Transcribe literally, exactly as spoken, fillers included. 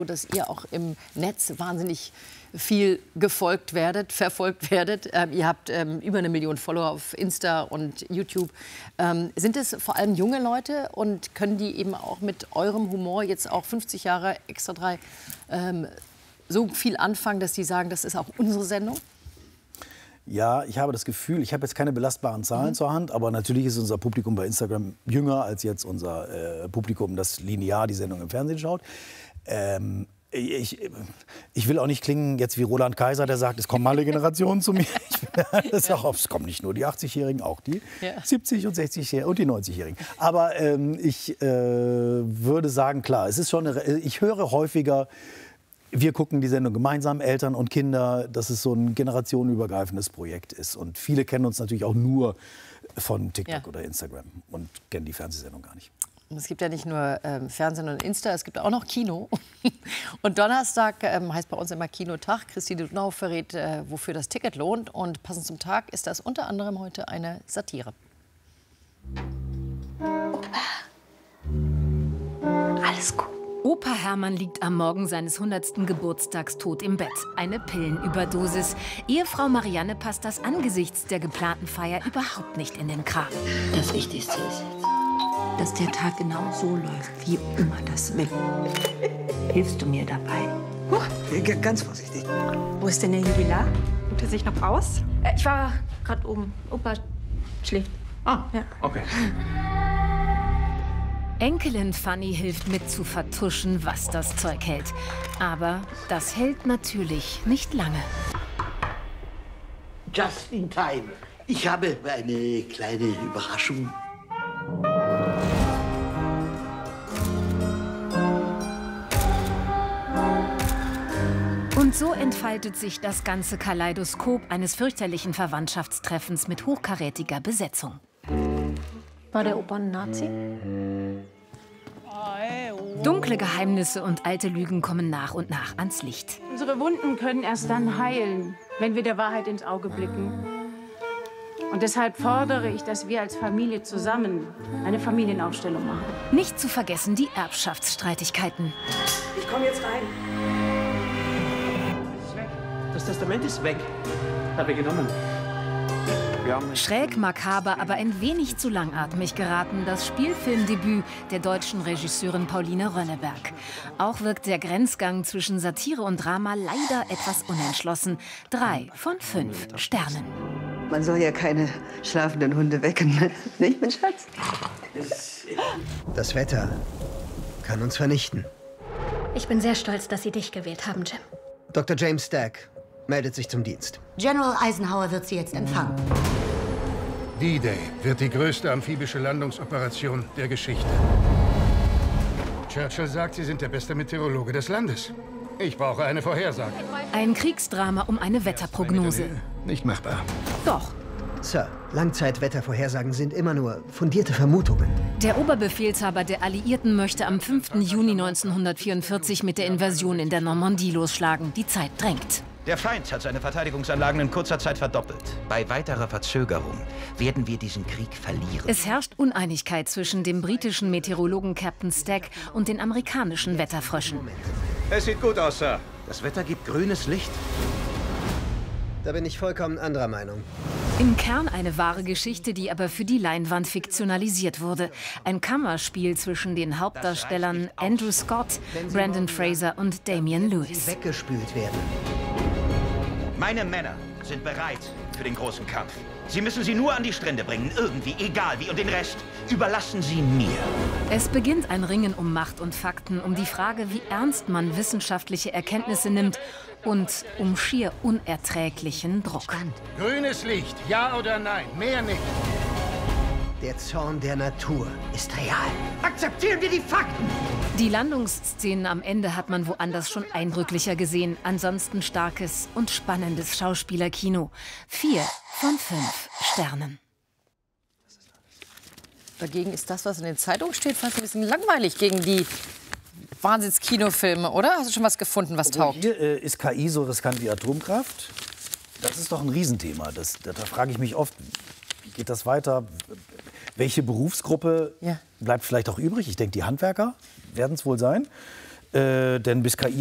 dass ihr auch im Netz wahnsinnig viel gefolgt werdet, verfolgt werdet. Ähm, ihr habt ähm, über eine Million Follower auf Insta und YouTube. Ähm, sind es vor allem junge Leute und können die eben auch mit eurem Humor jetzt auch fünfzig Jahre Extra drei ähm, so viel anfangen, dass die sagen, das ist auch unsere Sendung? Ja, ich habe das Gefühl, ich habe jetzt keine belastbaren Zahlen mhm. zur Hand, aber natürlich ist unser Publikum bei Instagram jünger als jetzt unser äh, Publikum, das linear die Sendung im Fernsehen schaut. Ähm, ich, ich will auch nicht klingen jetzt wie Roland Kaiser, der sagt, es kommen alle Generationen zu mir. Ich, das auch, es kommen nicht nur die achtzigjährigen, auch die ja. siebzig- und sechzigjährigen und die neunzigjährigen. Aber ähm, ich äh, würde sagen, klar, es ist schon eine, ich höre häufiger, wir gucken die Sendung gemeinsam, Eltern und Kinder, dass es so ein generationenübergreifendes Projekt ist. Und viele kennen uns natürlich auch nur von TikTok ja. oder Instagram und kennen die Fernsehsendung gar nicht. Es gibt ja nicht nur ähm, Fernsehen und Insta, es gibt auch noch Kino. Und Donnerstag ähm, heißt bei uns immer Kinotag. Christine Dunau verrät, äh, wofür das Ticket lohnt. Und passend zum Tag ist das unter anderem heute eine Satire. Opa, alles gut. Opa Hermann liegt am Morgen seines hundertsten Geburtstags tot im Bett. Eine Pillenüberdosis. Ehefrau Marianne passt das angesichts der geplanten Feier überhaupt nicht in den Kram. Das Wichtigste ist jetzt, dass der Tag genau so läuft, wie Oma das will. Hilfst du mir dabei? Huh, ganz vorsichtig. Wo ist denn der Jubilar? Ruht er sich noch aus? Äh, ich war gerade oben. Opa schläft. Ah, ja. Okay. Enkelin Fanny hilft mit zu vertuschen, was das Zeug hält. Aber das hält natürlich nicht lange. Just in time. Ich habe eine kleine Überraschung. Und so entfaltet sich das ganze Kaleidoskop eines fürchterlichen Verwandtschaftstreffens mit hochkarätiger Besetzung. War der Opa ein Nazi? Dunkle Geheimnisse und alte Lügen kommen nach und nach ans Licht. Unsere Wunden können erst dann heilen, wenn wir der Wahrheit ins Auge blicken. Und deshalb fordere ich, dass wir als Familie zusammen eine Familienaufstellung machen. Nicht zu vergessen die Erbschaftsstreitigkeiten. Ich komme jetzt rein. Das Testament ist weg. Hab ich genommen. Schräg, makaber, aber ein wenig zu langatmig geraten das Spielfilmdebüt der deutschen Regisseurin Pauline Rönneberg. Auch wirkt der Grenzgang zwischen Satire und Drama leider etwas unentschlossen. Drei von fünf Sternen. Man soll ja keine schlafenden Hunde wecken, nicht, mein Schatz? Das Wetter kann uns vernichten. Ich bin sehr stolz, dass Sie dich gewählt haben, Jim. Doktor James Stack meldet sich zum Dienst. General Eisenhower wird Sie jetzt empfangen. D-Day wird die größte amphibische Landungsoperation der Geschichte. Churchill sagt, Sie sind der beste Meteorologe des Landes. Ich brauche eine Vorhersage. Ein Kriegsdrama um eine Wetterprognose. Nicht machbar. Doch. Sir, Langzeitwettervorhersagen sind immer nur fundierte Vermutungen. Der Oberbefehlshaber der Alliierten möchte am fünften Juni neunzehnhundertvierundvierzig mit der Invasion in der Normandie losschlagen. Die Zeit drängt. Der Feind hat seine Verteidigungsanlagen in kurzer Zeit verdoppelt. Bei weiterer Verzögerung werden wir diesen Krieg verlieren. Es herrscht Uneinigkeit zwischen dem britischen Meteorologen Captain Stack und den amerikanischen Wetterfröschen. Es sieht gut aus, Sir. Das Wetter gibt grünes Licht. Da bin ich vollkommen anderer Meinung. Im Kern eine wahre Geschichte, die aber für die Leinwand fiktionalisiert wurde. Ein Kammerspiel zwischen den Hauptdarstellern Andrew Scott, Brendan Fraser und Damian Lewis. Weggespült werden. Meine Männer sind bereit für den großen Kampf. Sie müssen sie nur an die Strände bringen, irgendwie, egal wie. Und den Rest überlassen Sie mir. Es beginnt ein Ringen um Macht und Fakten, um die Frage, wie ernst man wissenschaftliche Erkenntnisse nimmt und um schier unerträglichen Druck. Grünes Licht, ja oder nein, mehr nicht. Der Zorn der Natur ist real. Akzeptieren wir die Fakten! Die Landungsszenen am Ende hat man woanders schon eindrücklicher gesehen. Ansonsten starkes und spannendes Schauspielerkino. Vier von fünf Sternen. Dagegen ist das, was in den Zeitungen steht, fast ein bisschen langweilig gegen die Wahnsinns-Kinofilme, oder? Hast du schon was gefunden, was Obwohl, taugt? Hier äh, ist K I so riskant wie Atomkraft. Das ist doch ein Riesenthema. Das, da, da frage ich mich oft, wie geht das weiter? Welche Berufsgruppe ja. bleibt vielleicht auch übrig? Ich denke, die Handwerker werden es wohl sein. Äh, denn bis K I